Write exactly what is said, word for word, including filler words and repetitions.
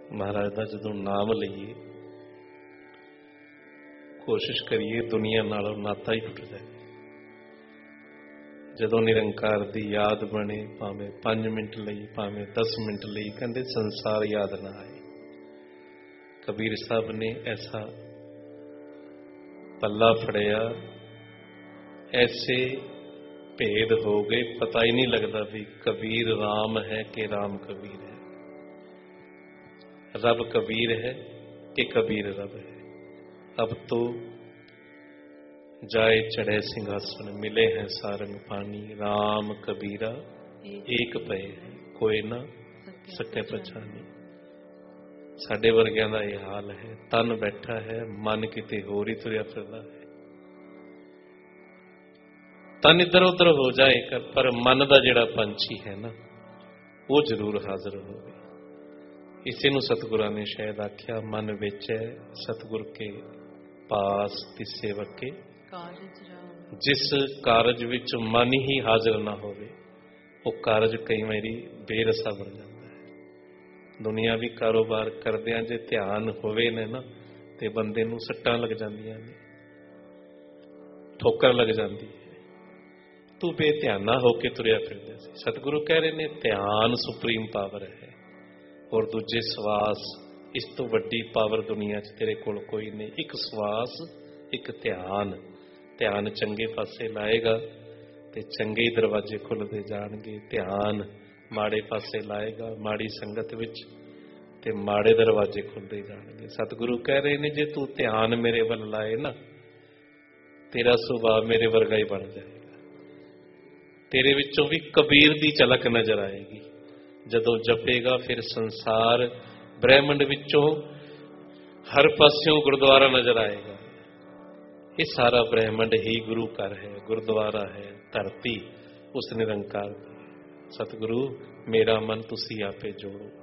महाराज का जदों नाम लईए कोशिश करिए दुनिया नालों नाता ही टुट जाए। जदों निरंकार की याद बने भावें पांच मिनट लई भावें दस मिनट लई कहते संसार याद ना आए। कबीर साहब ने ऐसा पल्ला फड़िया, ऐसे भेद हो गए पता ही नहीं लगता भी कबीर राम है कि राम कबीर है, रब कबीर है कि कबीर रब है। अब तो जाए चढ़े सिंहासन मिले हैं सारंग पानी, राम कबीरा एक पे है कोई ना सके पछानी। साडे वर्गियां दा यह हाल है, तन बैठा है मन किते होर ही तुरिया फिरदा है। तन इधर उधर हो जाए पर मन का जिहड़ा पंछी है ना वो जरूर हाजिर होवे। इसे नूं सतगुरां ने शायद आख्या मन विच है सतगुर के पास ति सेवक के जिस कारज विच मन ही हाजिर ना होवे वो कारज कई बारी बेरसा बन जाता है। दुनिया भी कारोबार करदिआं जे ध्यान होवे ने ना ते बंदे नूं सट्टां लग जांदियां ने, ठोकर लग जाती है। तू बेध्याना होके तुरिया फिरदा सी। सतगुरु कह रहे ने ध्यान सुप्रीम पावर है और दूजे सवास इस तो वड्डी पावर दुनिया च तेरे कोल कोई नहीं। एक सवास एक ध्यान, ध्यान चंगे पासे लाएगा ते चंगे ही दरवाजे खुलते जाणगे। ध्यान माड़े पासे लाएगा माड़ी संगत विच ते माड़े दरवाजे खुलते जाणगे। सतगुरु कह रहे ने जे तू ध्यान मेरे वल लाए ना तेरा सुभाव मेरे वर्गा ही बन जाएगा। तेरे विचों भी कबीर दी झलक नजर आएगी। जदों जपेगा फिर संसार ब्रह्मंड विचों हर पास्यों गुरुद्वारा नजर आएगा। ये सारा ब्रह्मंड ही गुरु घर है, गुरुद्वारा है, धरती उस निरंकार की। सतगुरु मेरा मन तुसी आपे जोड़ो।